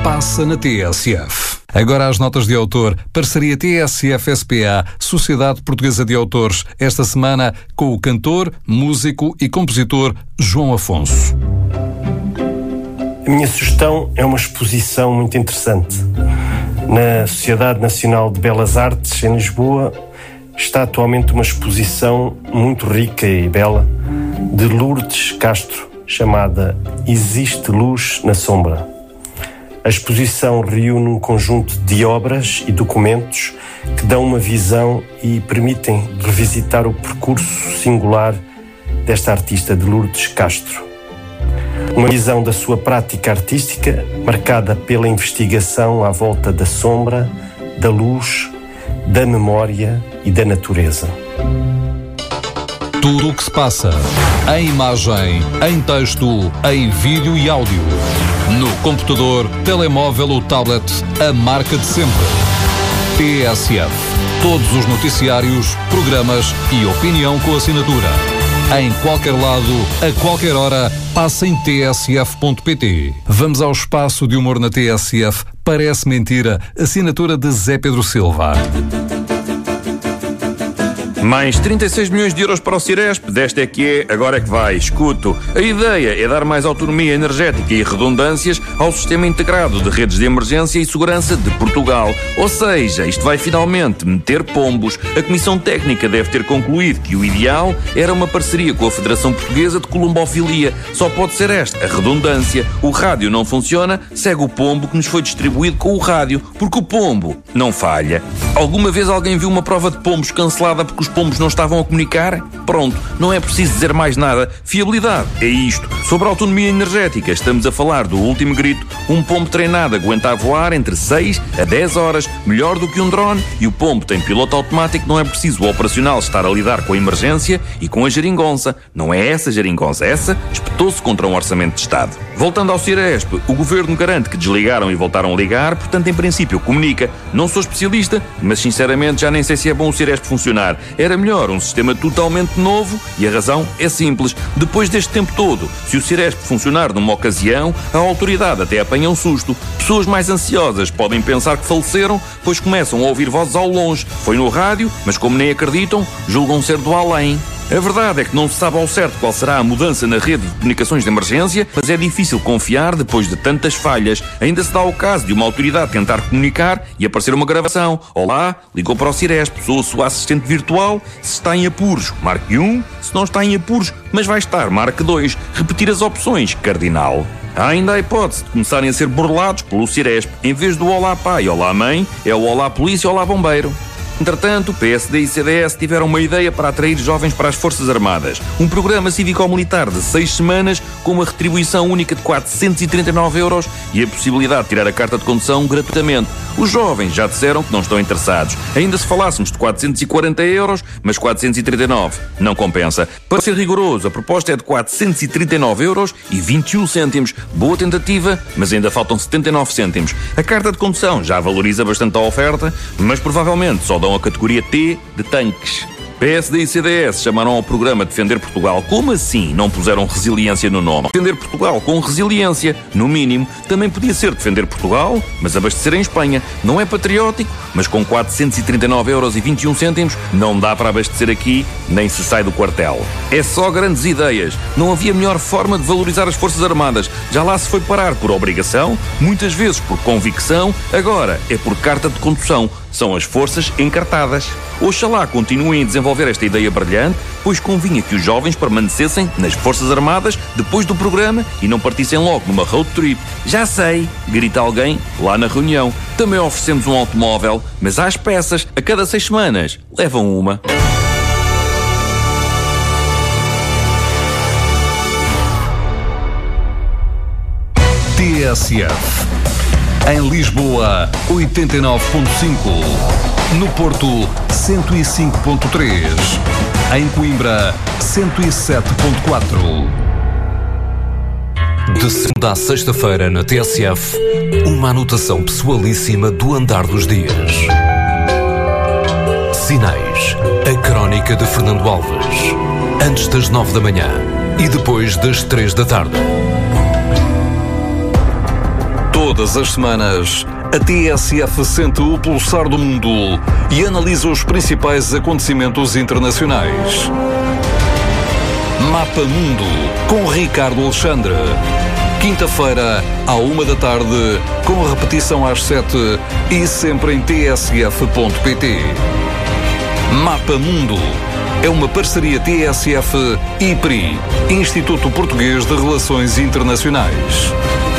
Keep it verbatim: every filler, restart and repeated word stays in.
passa na T S F. Agora as notas de autor, parceria T S F S P A, Sociedade Portuguesa de Autores, esta semana com o cantor, músico e compositor João Afonso. A minha sugestão é uma exposição muito interessante. Na Sociedade Nacional de Belas Artes, em Lisboa, está atualmente uma exposição muito rica e bela de Lourdes Castro, chamada Existe Luz na Sombra. A exposição reúne um conjunto de obras e documentos que dão uma visão e permitem revisitar o percurso singular desta artista de Lourdes Castro. Uma visão da sua prática artística marcada pela investigação à volta da sombra, da luz, da memória e da natureza. Tudo o que se passa, em imagem, em texto, em vídeo e áudio. No computador, telemóvel ou tablet, a marca de sempre. T S F. Todos os noticiários, programas e opinião com assinatura. Em qualquer lado, a qualquer hora, passa em t s f ponto p t. Vamos ao espaço de humor na T S F. Parece mentira. Assinatura de Zé Pedro Silva. Mais trinta e seis milhões de euros para o Ciresp, desta é que é, agora é que vai, escuto. A ideia é dar mais autonomia energética e redundâncias ao Sistema Integrado de Redes de Emergência e Segurança de Portugal. Ou seja, isto vai finalmente meter pombos. A Comissão Técnica deve ter concluído que o ideal era uma parceria com a Federação Portuguesa de Columbofilia. Só pode ser esta, a redundância. O rádio não funciona, segue o pombo que nos foi distribuído com o rádio, porque o pombo não falha. Alguma vez alguém viu uma prova de pombos cancelada porque os pombos não estavam a comunicar? Pronto, não é preciso dizer mais nada. Fiabilidade, é isto. Sobre a autonomia energética, estamos a falar do último grito. Um pombo treinado aguenta a voar entre seis a dez horas, melhor do que um drone, e o pombo tem piloto automático, não é preciso o operacional estar a lidar com a emergência e com a geringonça. Não é essa geringonça, essa espetou-se contra um orçamento de Estado. Voltando ao Ciresp, o Governo garante que desligaram e voltaram a ligar, portanto, em princípio, comunica. Não sou especialista, mas sinceramente já nem sei se é bom o Ciresp funcionar. Era melhor um sistema totalmente novo e a razão é simples. Depois deste tempo todo, se o Ciresp funcionar numa ocasião, a autoridade até apanha um susto. Pessoas mais ansiosas podem pensar que faleceram, pois começam a ouvir vozes ao longe. Foi no rádio, mas como nem acreditam, julgam ser do além. A verdade é que não se sabe ao certo qual será a mudança na rede de comunicações de emergência, mas é difícil confiar depois de tantas falhas. Ainda se dá o caso de uma autoridade tentar comunicar e aparecer uma gravação. Olá, ligou para o Ciresp, sou a sua assistente virtual. Se está em apuros, marque um. Se não está em apuros, mas vai estar, marque dois. Repetir as opções, cardinal. Há ainda a hipótese de começarem a ser burlados pelo Ciresp. Em vez do Olá Pai, Olá Mãe, é o Olá Polícia, Olá Bombeiro. Entretanto, P S D e C D S tiveram uma ideia para atrair jovens para as Forças Armadas. Um programa cívico-militar de seis semanas com uma retribuição única de quatrocentos e trinta e nove euros e a possibilidade de tirar a carta de condução gratuitamente. Os jovens já disseram que não estão interessados. Ainda se falássemos de quatrocentos e quarenta euros, mas quatrocentos e trinta e nove não compensa. Para ser rigoroso, a proposta é de quatrocentos e trinta e nove euros e vinte e um cêntimos. Boa tentativa, mas ainda faltam setenta e nove cêntimos. A carta de condução já valoriza bastante a oferta, mas provavelmente só dão a categoria T de tanques. P S D e C D S chamaram ao programa Defender Portugal. Como assim não puseram resiliência no nome? Defender Portugal com resiliência, no mínimo. Também podia ser Defender Portugal, mas abastecer em Espanha. Não é patriótico, mas com quatrocentos e trinta e nove euros e vinte e um cêntimos não dá para abastecer aqui, nem se sai do quartel. É só grandes ideias. Não havia melhor forma de valorizar as Forças Armadas. Já lá se foi parar por obrigação, muitas vezes por convicção, agora é por carta de condução. São as forças encartadas. Oxalá continuem a desenvolver esta ideia brilhante, pois convinha que os jovens permanecessem nas Forças Armadas depois do programa e não partissem logo numa road trip. Já sei, grita alguém lá na reunião. Também oferecemos um automóvel, mas às peças, a cada seis semanas, levam uma. T S F. Em Lisboa, oitenta e nove ponto cinco. No Porto, cento e cinco ponto três. Em Coimbra, cento e sete ponto quatro. De segunda à sexta-feira na T S F, uma anotação pessoalíssima do andar dos dias. Sinais, a crónica de Fernando Alves. Antes das nove da manhã e depois das três da tarde. Todas as semanas, a T S F sente o pulsar do mundo e analisa os principais acontecimentos internacionais. Mapa Mundo, com Ricardo Alexandre. Quinta-feira, à uma da tarde, com repetição às sete e sempre em t s f ponto p t. Mapa Mundo é uma parceria T S F e I P R I, Instituto Português de Relações Internacionais.